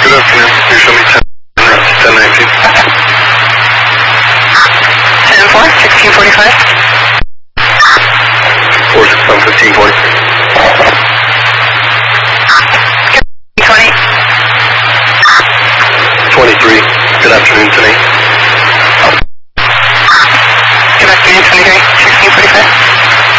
Good afternoon. You show me 1019. 10-4, 1645. 461 1540. 20. 23. Good afternoon, tonight.